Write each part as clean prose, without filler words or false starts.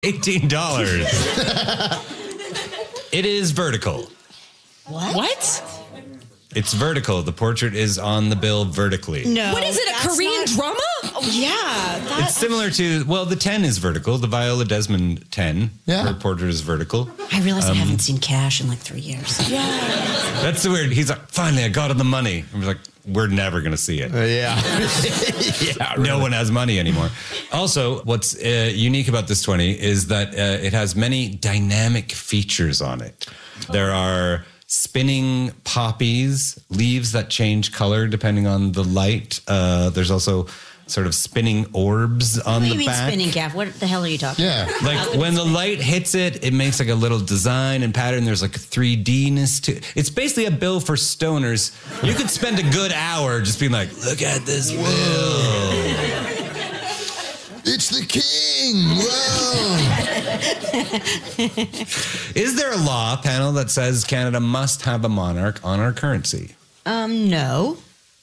$18. It is vertical. What? It's vertical. The portrait is on the bill vertically. No. What is it, a Korean drama? Oh, yeah. It's similar to, well, the 10 is vertical. The Viola Desmond 10. Yeah. Her portrait is vertical. I realize I haven't seen Cash in like 3 years. Yeah. That's the weird. He's like, finally, I got him the money. I was like, we're never going to see it. Yeah. Really. No one has money anymore. Also, what's unique about this 20 is that it has many dynamic features on it. There are spinning poppies, leaves that change color depending on the light. There's also sort of spinning orbs on the back. What do you mean spinning, Gav? What the hell are you talking about? Yeah. Like when the light hits it, it makes like a little design and pattern. There's like a 3D-ness to it. It's basically a bill for stoners. You could spend a good hour just being like, look at this bill. It's the king. Whoa. Is there a law, panel, that says Canada must have a monarch on our currency? No.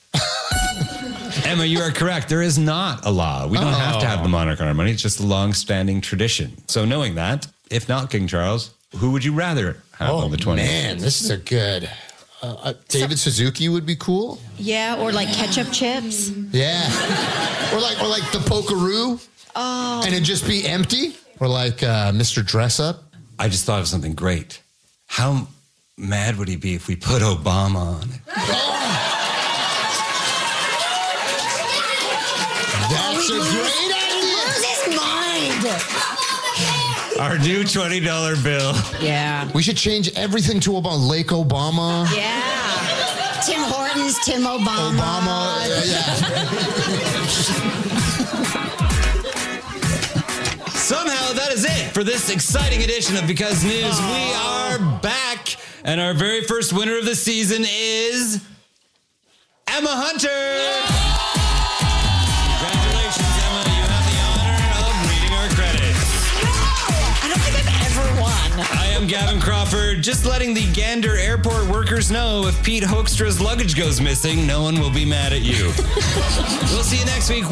Emma, you are correct. There is not a law. We don't have to have the monarch on our money. It's just a long-standing tradition. So knowing that, if not King Charles, who would you rather have on the 20? Man, this is a good... David Suzuki would be cool. Yeah, or like ketchup chips. Yeah. or like the Pokeroo. Oh. And it'd just be empty. Or like Mr. Dress Up. I just thought of something great. How mad would he be if we put Obama on it? That's a great idea. Lose his mind. Our new $20 bill. Yeah. We should change everything to Obama. Lake Obama. Yeah. Tim Hortons, Tim Obama. Yeah. Somehow that is it for this exciting edition of Because News. We are back, and our very first winner of the season is Emma Hunter. Congratulations, Emma. You have the honor of reading our credits. I don't think I've ever won. I am Gavin Crawford, just letting the Gander airport workers know if Pete Hoekstra's luggage goes missing, no one will be mad at you. We'll see you next week.